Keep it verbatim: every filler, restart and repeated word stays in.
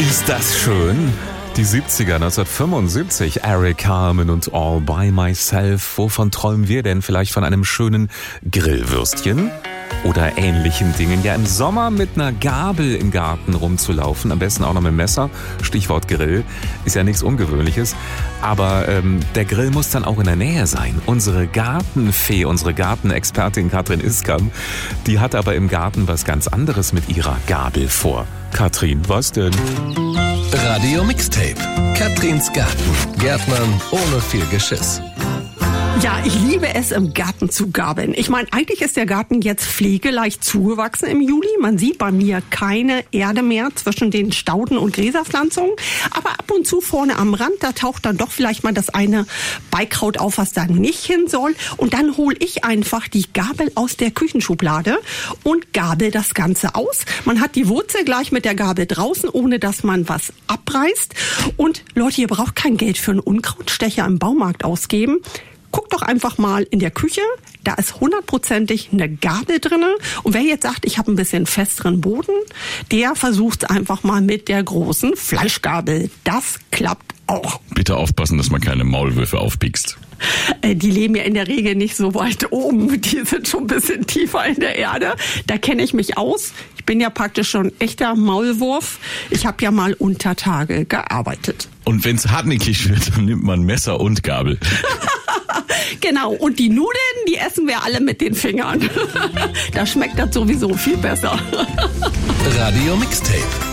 Ist das schön? Die siebziger, neunzehnhundertfünfundsiebzig, Eric Carmen und All by Myself. Wovon träumen wir denn? Vielleicht von einem schönen Grillwürstchen? Oder ähnlichen Dingen. Ja, im Sommer mit einer Gabel im Garten rumzulaufen, am besten auch noch mit dem Messer, Stichwort Grill, ist ja nichts Ungewöhnliches. Aber ähm, der Grill muss dann auch in der Nähe sein. Unsere Gartenfee, unsere Gartenexpertin Katrin Iskam, die hat aber im Garten was ganz anderes mit ihrer Gabel vor. Katrin, was denn? Radio Mixtape. Katrins Garten. Gärtnern ohne viel Geschiss. Ja, ich liebe es, im Garten zu gabeln. Ich meine, eigentlich ist der Garten jetzt pflegeleicht zugewachsen im Juli. Man sieht bei mir keine Erde mehr zwischen den Stauden- und Gräserpflanzungen. Aber ab und zu vorne am Rand, da taucht dann doch vielleicht mal das eine Beikraut auf, was da nicht hin soll. Und dann hole ich einfach die Gabel aus der Küchenschublade und gabel das Ganze aus. Man hat die Wurzel gleich mit der Gabel draußen, ohne dass man was abreißt. Und Leute, ihr braucht kein Geld für einen Unkrautstecher im Baumarkt ausgeben. Guckt doch einfach mal in der Küche, da ist hundertprozentig eine Gabel drinne. Und wer jetzt sagt, ich habe ein bisschen festeren Boden, der versucht es einfach mal mit der großen Fleischgabel. Das klappt auch. Bitte aufpassen, dass man keine Maulwürfe aufpiekst. Die leben ja in der Regel nicht so weit oben. Die sind schon ein bisschen tiefer in der Erde. Da kenne ich mich aus. Ich bin ja praktisch schon echter Maulwurf. Ich habe ja mal unter Tage gearbeitet. Und wenn es hartnäckig wird, dann nimmt man Messer und Gabel. Genau, und die Nudeln, die essen wir alle mit den Fingern. Da schmeckt das sowieso viel besser. Radio Mixtape.